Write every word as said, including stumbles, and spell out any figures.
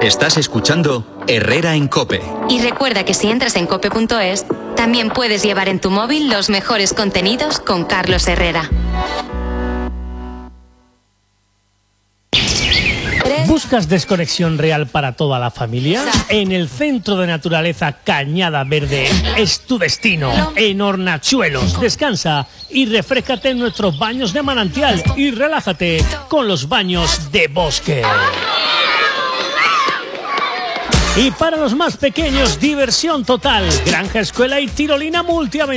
Estás escuchando Herrera en COPE. Y recuerda que si entras en cope punto es, también puedes llevar en tu móvil los mejores contenidos con Carlos Herrera. ¿Buscas desconexión real para toda la familia? En el Centro de Naturaleza Cañada Verde es tu destino. En Hornachuelos, descansa y refrescate en nuestros baños de manantial y relájate con los baños de bosque. Y para los más pequeños, diversión total. Granja, escuela y tirolina multiaventura.